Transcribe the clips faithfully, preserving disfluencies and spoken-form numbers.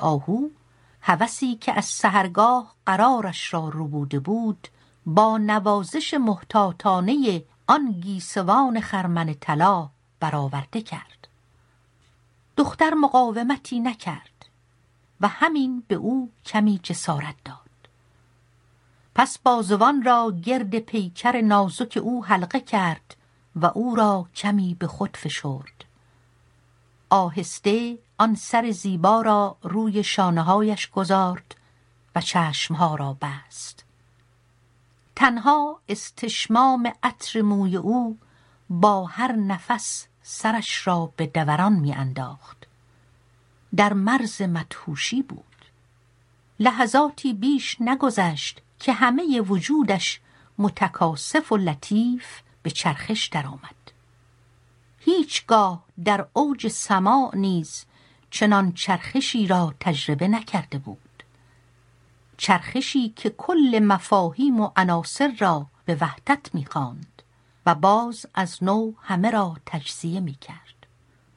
آهو، هوسی که از سحرگاه قرارش را ربوده بود، با نوازش محتاطانه آن گیسوان خرمن طلا برآورده کرد. دختر مقاومتی نکرد و همین به او کمی جسارت داد. پس بازوان را گرد پیکر نازک او حلقه کرد و او را کمی به خود فشرد. آهسته آن سر زیبا را روی شانه‌هایش گذارد و چشمها را بست. تنها استشمام عطر موی او با هر نفس سرش را به دوران می انداخت. در مرز مدهوشی بود. لحظاتی بیش نگذشت که همه وجودش متکاسف و لطیف به چرخش درآمد. هیچگاه در اوج سماع نیز چنان چرخشی را تجربه نکرده بود. چرخشی که کل مفاهیم و عناصر را به وحدت می‌خواند و باز از نو همه را تجزیه می‌کرد.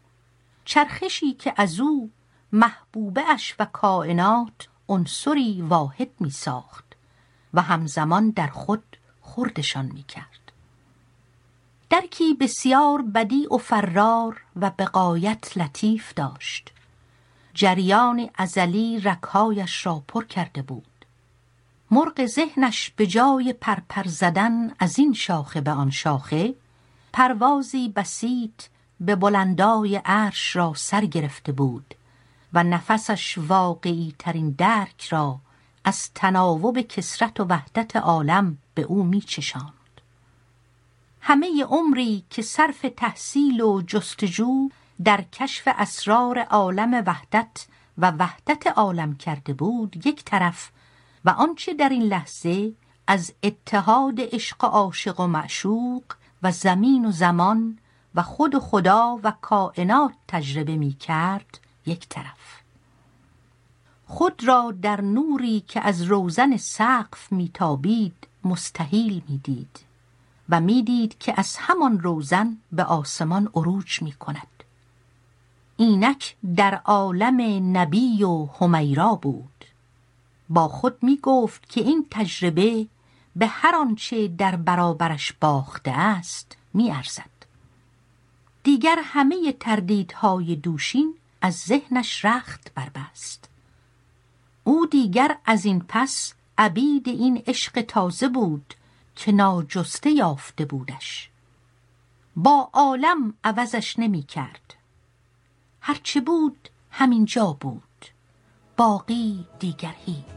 چرخشی که از او محبوبه اش و کائنات عنصری واحد می‌ساخت و همزمان در خود خردشان می‌کرد. درکی بسیار بدیع و فرار و به غایت لطیف داشت. جریان ازلی رگ‌هایش را پر کرده بود. مرغ ذهنش به جای پرپر زدن از این شاخه به آن شاخه، پروازی بسیط به بلندای عرش را سر گرفته بود و نفسش واقعی ترین درک را از تناوب کثرت و وحدت عالم به او می چشاند. همه عمری که صرف تحصیل و جستجو در کشف اسرار عالم وحدت و وحدت عالم کرده بود یک طرف، و آنچه در این لحظه از اتحاد عشق عاشق و معشوق و زمین و زمان و خود و خدا و کائنات تجربه می کرد یک طرف. خود را در نوری که از روزن سقف می تابید مستحیل می دید و می دید که از همان روزن به آسمان عروج می کند. اینک در عالم نبی و حمیرا بود. با خود می گفت که این تجربه به هر آنچه در برابرش باخته است می ارزد. دیگر همه تردیدهای دوشین از ذهنش رخت بربست. او دیگر از این پس عبید این عشق تازه بود که ناجسته یافته بودش. با عالم عوضش نمی کرد. هرچه بود همین جا بود، باقی دیگر هیچ.